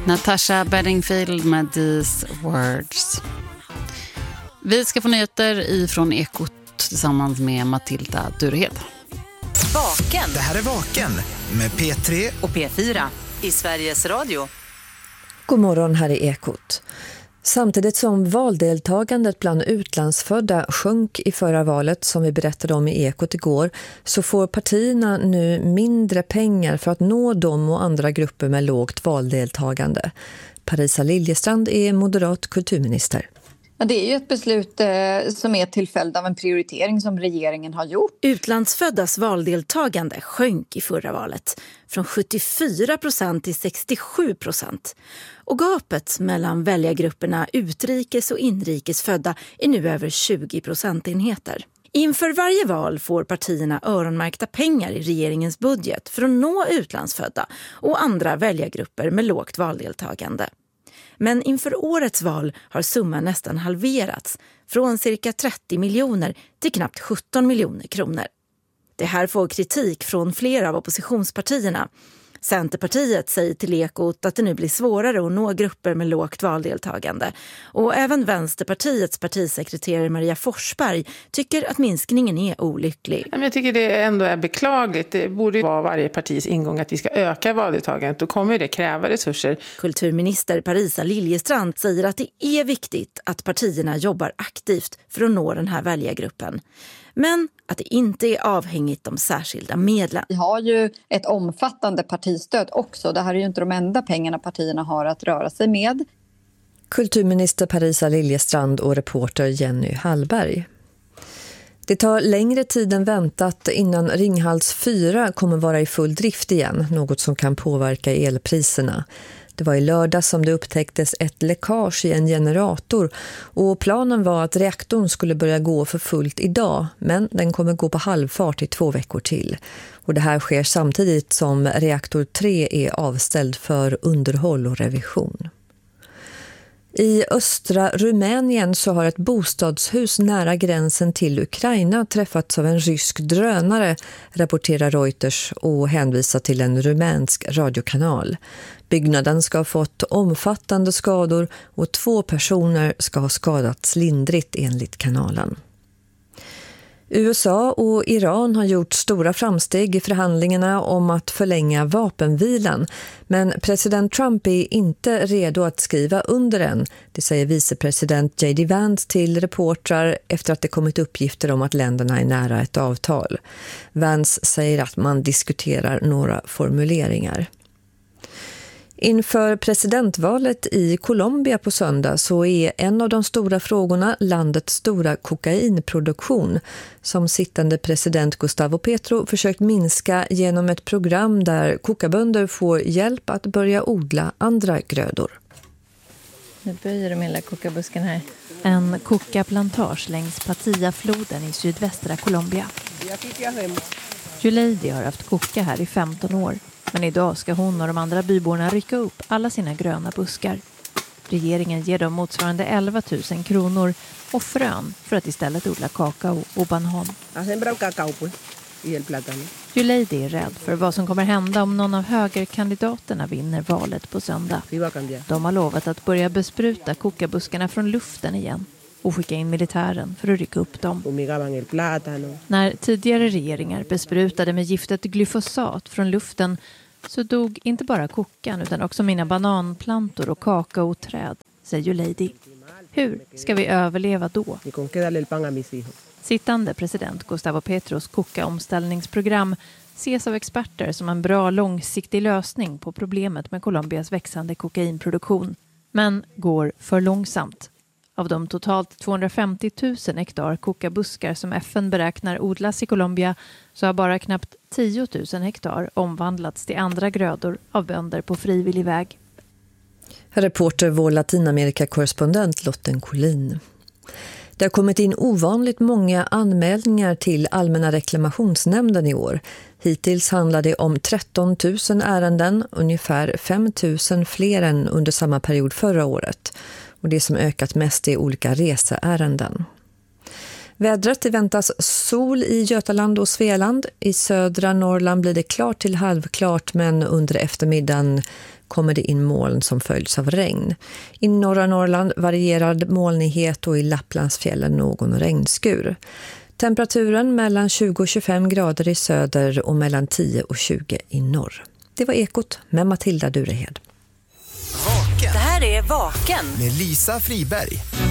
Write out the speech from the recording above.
Natasha Bedingfield med These Words. Vi ska få nyheter ifrån Ekot tillsammans med Matilda Durhed. Vaken. Det här är Vaken med P3 och P4 i Sveriges Radio. God morgon, här är Ekot. Samtidigt som valdeltagandet bland utlandsfödda sjönk i förra valet, som vi berättade om i Ekot igår, så får partierna nu mindre pengar för att nå dem och andra grupper med lågt valdeltagande. Parisa Liljestrand är moderat kulturminister. Ja, det är ju ett beslut som är till följd av en prioritering som regeringen har gjort. Utlandsföddas valdeltagande sjönk i förra valet från 74% till 67%. Och gapet mellan väljargrupperna utrikes och inrikesfödda är nu över 20 procentenheter. Inför varje val får partierna öronmärkta pengar i regeringens budget för att nå utlandsfödda och andra väljargrupper med lågt valdeltagande. Men inför årets val har summan nästan halverats, från cirka 30 miljoner till knappt 17 miljoner kronor. Det här får kritik från flera av oppositionspartierna. Centerpartiet säger till Ekot att det nu blir svårare att nå grupper med lågt valdeltagande. Och även Vänsterpartiets partisekreterare Maria Forsberg tycker att minskningen är olycklig. Jag tycker det ändå är beklagligt. Det borde vara varje partis ingång att vi ska öka valdeltagandet. Då kommer det kräva resurser. Kulturminister Parisa Liljestrand säger att det är viktigt att partierna jobbar aktivt för att nå den här väljargruppen. Men att det inte är avhängigt de särskilda medlen. Vi har ju ett omfattande partistöd också. Det här är ju inte de enda pengarna partierna har att röra sig med. Kulturminister Parisa Liljestrand och reporter Jenny Hallberg. Det tar längre tid än väntat innan Ringhals 4 kommer vara i full drift igen, något som kan påverka elpriserna. Det var i lördag som det upptäcktes ett läckage i en generator och planen var att reaktorn skulle börja gå för fullt idag, men den kommer gå på halvfart i 2 veckor till. Och det här sker samtidigt som reaktor 3 är avställd för underhåll och revision. I östra Rumänien så har ett bostadshus nära gränsen till Ukraina träffats av en rysk drönare, rapporterar Reuters och hänvisar till en rumänsk radiokanal. Byggnaden ska ha fått omfattande skador och 2 personer ska ha skadats lindrigt enligt kanalen. USA och Iran har gjort stora framsteg i förhandlingarna om att förlänga vapenvilan, men president Trump är inte redo att skriva under den. Det säger vicepresident J.D. Vance till reportrar efter att det kommit uppgifter om att länderna är nära ett avtal. Vance säger att man diskuterar några formuleringar. Inför presidentvalet i Colombia på söndag så är en av de stora frågorna landets stora kokainproduktion, som sittande president Gustavo Petro försökt minska genom ett program där kokabönder får hjälp att börja odla andra grödor. Nu böjer de hela kokabusken här. En kokaplantage längs Patilla-floden i sydvästra Colombia. Juleidi har haft koka här i 15 år. Men idag ska hon och de andra byborna rycka upp alla sina gröna buskar. Regeringen ger dem motsvarande 11 000 kronor och frön för att istället odla kakao och banan. Juleidi är rädd för vad som kommer hända om någon av högerkandidaterna vinner valet på söndag. De har lovat att börja bespruta kokabuskarna från luften igen och skicka in militären för att rycka upp dem. När tidigare regeringar besprutade med giftet glyfosat från luften så dog inte bara kokan utan också mina bananplantor och kakaoträd, säger Juleidi. Hur ska vi överleva då? Sittande president Gustavo Petros kokaomställningsprogram ses av experter som en bra långsiktig lösning på problemet med Colombias växande kokainproduktion, men går för långsamt. Av de totalt 250 000 hektar kokabuskar som FN beräknar odlas i Colombia så har bara knappt 10 000 hektar omvandlats till andra grödor av bönder på frivillig väg. Reporter vår Latinamerika-korrespondent Lotten Collin. Det har kommit in ovanligt många anmälningar till Allmänna reklamationsnämnden i år. Hittills handlar det om 13 000 ärenden, ungefär 5 000 fler än under samma period förra året. Och det som ökat mest är olika reseärenden. Vädret väntas sol i Götaland och Svealand. I södra Norrland blir det klart till halvklart, men under eftermiddagen kommer det in moln som följs av regn. I norra Norrland varierad molnighet och i Lapplandsfjällen någon regnskur. Temperaturen mellan 20 och 25 grader i söder och mellan 10 och 20 i norr. Det var Ekot med Matilda Durehed. Vaken Det här är Vaken. med Lisa Friberg.